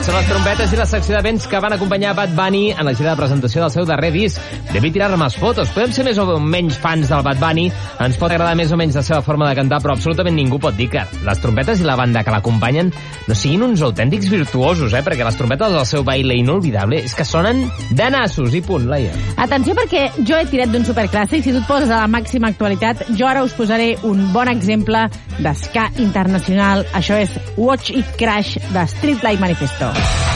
Són les trompetes i la secció de vents que van acompanyar Bad Bunny en la gira de presentació del seu darrer disc. Debí tirar més fotos. Podem ser més o menys fans del Bad Bunny, ens pot agradar més o menys la seva forma de cantar, però absolutament ningú pot dir que les trompetes i la banda que l'acompanyen no siguin uns autèntics virtuosos, perquè les trompetes del seu baile inolvidable és que sonen de nassos i punt, Laia. Atenció, perquè jo he tirat d'un superclàssic. Si tu et poses a la màxima actualitat, jo ara us posaré un bon exemple d'esca internacional. Això és Watch It Crash de Streetlight Manifesto.